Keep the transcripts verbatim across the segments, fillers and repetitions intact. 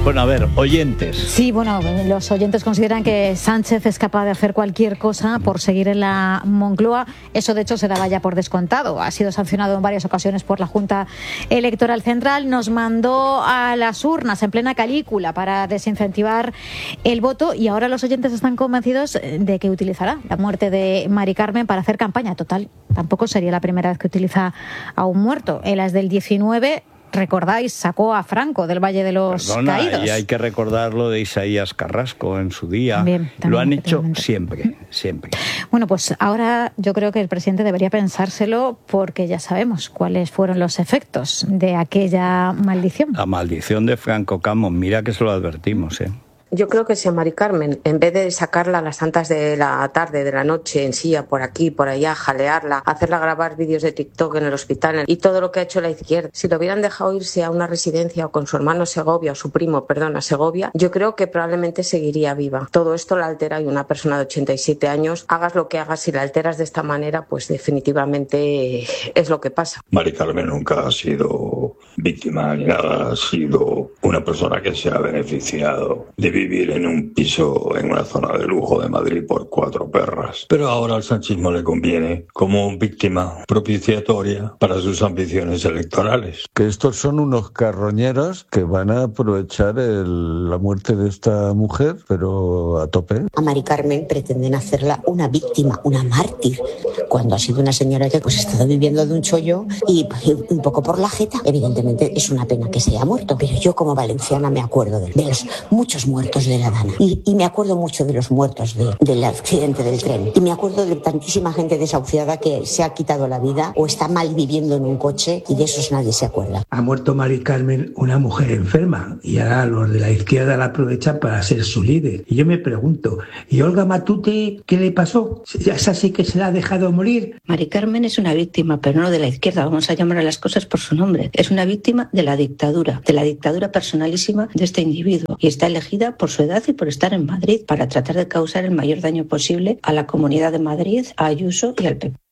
Bueno, a ver, oyentes. Sí, bueno, los oyentes consideran que Sánchez es capaz de hacer cualquier cosa por seguir en la Moncloa. Eso, de hecho, se daba ya por descontado. Ha sido sancionado en varias ocasiones por la Junta Electoral Central. Nos mandó a las urnas en plena calícula para desincentivar el voto y ahora los oyentes están convencidos de que utilizará la muerte de Mari Carmen para hacer campaña. Total, tampoco sería la primera vez que utiliza a un muerto. En las del diecinueve... recordáis, sacó a Franco del Valle de los Perdona, Caídos. Y hay que recordar lo de Isaías Carrasco en su día. También, también, lo han hecho siempre, siempre. Bueno, pues ahora yo creo que el presidente debería pensárselo porque ya sabemos cuáles fueron los efectos de aquella maldición. La maldición de Franco Camón, mira que se lo advertimos, ¿eh? Yo creo que si a Mari Carmen, en vez de sacarla a las tantas de la tarde, de la noche, en silla, por aquí, por allá, jalearla, hacerla grabar vídeos de TikTok en el hospital y todo lo que ha hecho la izquierda, si lo hubieran dejado irse a una residencia o con su hermano Segovia, o su primo, perdón, a Segovia, yo creo que probablemente seguiría viva. Todo esto la altera y una persona de ochenta y siete años, hagas lo que hagas, si la alteras de esta manera, pues definitivamente es lo que pasa. Mari Carmen nunca ha sido víctima ni nada, ha sido una persona que se ha beneficiado de vivir en un piso en una zona de lujo de Madrid por cuatro perras. Pero ahora al sanchismo le conviene como víctima propiciatoria para sus ambiciones electorales. Que estos son unos carroñeros que van a aprovechar el, la muerte de esta mujer, pero a tope. A Mari Carmen pretenden hacerla una víctima, una mártir, cuando ha sido una señora que pues ha estado viviendo de un chollo y, y un poco por la jeta. Evidentemente es una pena que se haya muerto, pero yo como valenciana me acuerdo de, de los muchos muertos de la Dana y, y me acuerdo mucho de los muertos de, del accidente del tren y me acuerdo de tantísima gente desahuciada que se ha quitado la vida o está mal viviendo en un coche y de esos nadie se acuerda. Ha muerto Mari Carmen, una mujer enferma, y ahora los de la izquierda la aprovechan para ser su líder. Y yo me pregunto, ¿y Olga Matute qué le pasó? ¿Es así que se la ha dejado morir? Mari Carmen es una víctima, pero no de la izquierda, vamos a llamar a las cosas por su nombre. Es una víctima de la dictadura, de la dictadura personalísima de este individuo y está elegida por su edad y por estar en Madrid para tratar de causar el mayor daño posible a la Comunidad de Madrid, a Ayuso y al P P.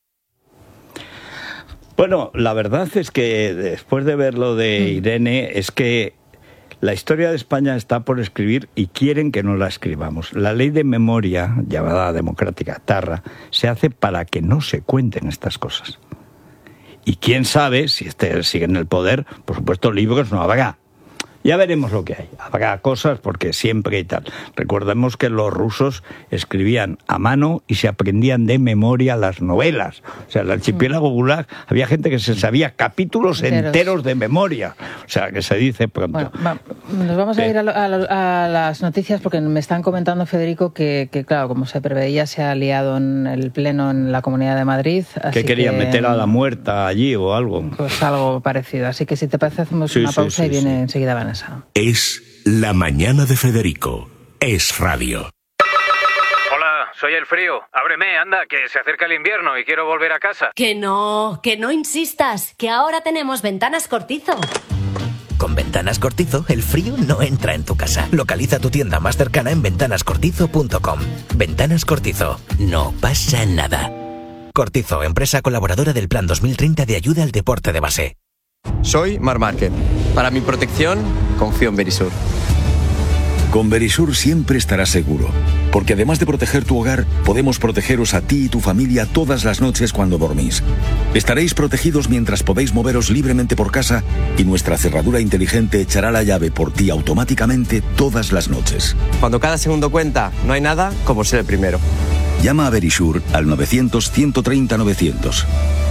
Bueno, la verdad es que después de ver lo de Irene, es que la historia de España está por escribir y quieren que no la escribamos. La ley de memoria, llamada democrática Tarra, se hace para que no se cuenten estas cosas. Y quién sabe, si este sigue en el poder, por supuesto libros no habrá. Ya veremos lo que hay. Habrá cosas porque siempre y tal. Recordemos que los rusos escribían a mano y se aprendían de memoria las novelas. O sea, el archipiélago Gulag había gente que se sabía capítulos enteros, enteros de memoria. O sea, que se dice pronto. Bueno, va, nos vamos a ir a, lo, a, lo, a las noticias porque me están comentando, Federico, que, que claro, como se preveía, se ha liado en el pleno en la Comunidad de Madrid. Así ¿Qué querían que, meter a la muerta allí o algo? Pues algo parecido. Así que si te parece hacemos sí, una pausa sí, sí, y viene sí. enseguida Vanessa. Es La Mañana de Federico. Es radio. Hola, soy el frío. Ábreme, anda, que se acerca el invierno y quiero volver a casa. Que no, que no insistas, que ahora tenemos Ventanas Cortizo. Con Ventanas Cortizo, el frío no entra en tu casa. Localiza tu tienda más cercana en ventanas cortizo punto com. Ventanas Cortizo. No pasa nada. Cortizo, empresa colaboradora del Plan dos mil treinta de ayuda al deporte de base. Soy Marc Márquez. Para mi protección, confío en Verisur. Con Verisur siempre estarás seguro, porque además de proteger tu hogar, podemos protegeros a ti y tu familia todas las noches cuando dormís. Estaréis protegidos mientras podéis moveros libremente por casa y nuestra cerradura inteligente echará la llave por ti automáticamente todas las noches. Cuando cada segundo cuenta, no hay nada como ser el primero. Llama a Verisur al novecientos, ciento treinta, novecientos.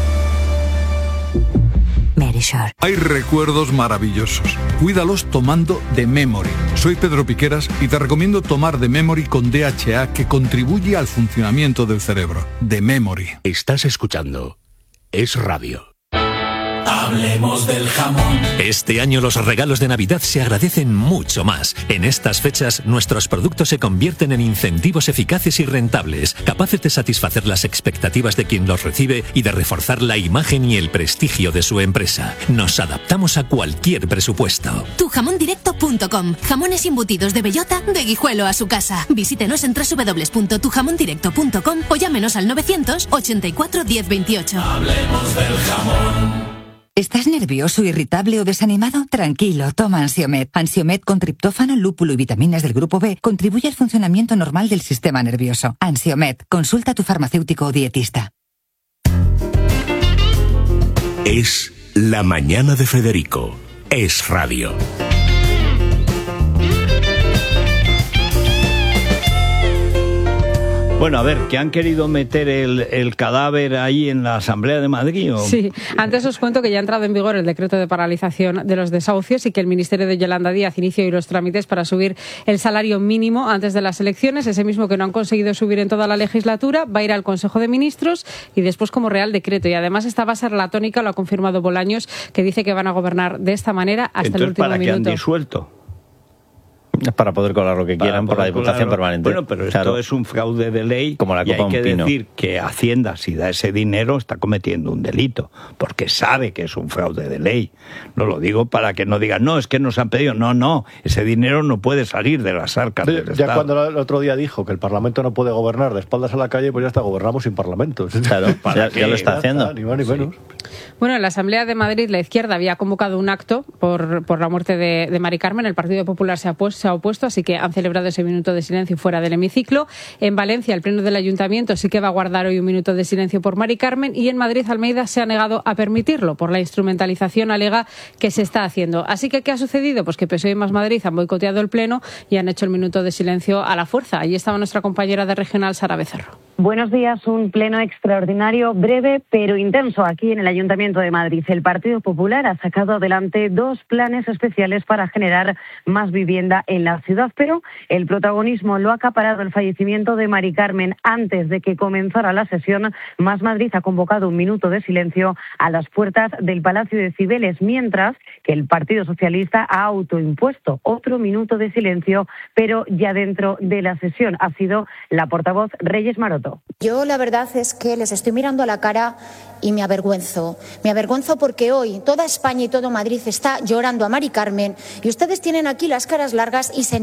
Verisur. Hay recuerdos maravillosos. Cuídalos tomando The Memory. Soy Pedro Piqueras y te recomiendo tomar The Memory con D H A, que contribuye al funcionamiento del cerebro. The Memory. Estás escuchando Es Radio. Hablemos del jamón. Este año los regalos de Navidad se agradecen mucho más. En estas fechas, nuestros productos se convierten en incentivos eficaces y rentables, capaces de satisfacer las expectativas de quien los recibe y de reforzar la imagen y el prestigio de su empresa. Nos adaptamos a cualquier presupuesto. tu jamón directo punto com. Jamones embutidos de bellota, de Guijuelo a su casa. Visítenos en doble u doble u doble u punto tu jamón directo punto com o llámenos al novecientos ochenta y cuatro diez veintiocho. Hablemos del jamón. ¿Estás nervioso, irritable o desanimado? Tranquilo, toma Ansiomed. Ansiomed con triptófano, lúpulo y vitaminas del grupo B contribuye al funcionamiento normal del sistema nervioso. Ansiomed, consulta a tu farmacéutico o dietista. Es La Mañana de Federico. Es radio. Bueno, a ver, ¿que han querido meter el, el cadáver ahí en la Asamblea de Madrid? ¿O? Sí, antes os cuento que ya ha entrado en vigor el decreto de paralización de los desahucios y que el Ministerio de Yolanda Díaz inició hoy los trámites para subir el salario mínimo antes de las elecciones, ese mismo que no han conseguido subir en toda la legislatura, va a ir al Consejo de Ministros y después como Real Decreto. Y además esta va a ser la tónica, lo ha confirmado Bolaños, que dice que van a gobernar de esta manera hasta Entonces, el último ¿para minuto. qué han disuelto? Para poder colar lo que quieran por la Diputación colarlo. Permanente. Bueno, pero esto claro. es un fraude de ley. Como la y copa hay que un pino. decir que Hacienda, si da ese dinero, está cometiendo un delito, porque sabe que es un fraude de ley. No lo digo para que no digan, no, es que nos han pedido. No, no, ese dinero no puede salir de las arcas del Ya Estado. cuando el otro día dijo que el Parlamento no puede gobernar de espaldas a la calle, pues ya está, gobernamos sin Parlamento. Claro, ya, ya lo está haciendo. Ni más ni menos. Bueno, en la Asamblea de Madrid la izquierda había convocado un acto por, por la muerte de, de Mari Carmen. El Partido Popular se ha, pues, se ha opuesto, así que han celebrado ese minuto de silencio fuera del hemiciclo. En Valencia, el Pleno del Ayuntamiento sí que va a guardar hoy un minuto de silencio por Mari Carmen y en Madrid, Almeida se ha negado a permitirlo por la instrumentalización, alega, que se está haciendo. Así que, ¿qué ha sucedido? Pues que P S O E y Más Madrid han boicoteado el Pleno y han hecho el minuto de silencio a la fuerza. Allí estaba nuestra compañera de Regional, Sara Becerro. Buenos días, un pleno extraordinario, breve pero intenso aquí en el Ayuntamiento de Madrid. El Partido Popular ha sacado adelante dos planes especiales para generar más vivienda en la ciudad, pero el protagonismo lo ha acaparado el fallecimiento de Mari Carmen. Antes de que comenzara la sesión, Más Madrid ha convocado un minuto de silencio a las puertas del Palacio de Cibeles, mientras que el Partido Socialista ha autoimpuesto otro minuto de silencio, pero ya dentro de la sesión. Ha sido la portavoz Reyes Maroto. Yo la verdad es que les estoy mirando a la cara y me avergüenzo. Me avergüenzo porque hoy toda España y todo Madrid está llorando a Mari Carmen y ustedes tienen aquí las caras largas y se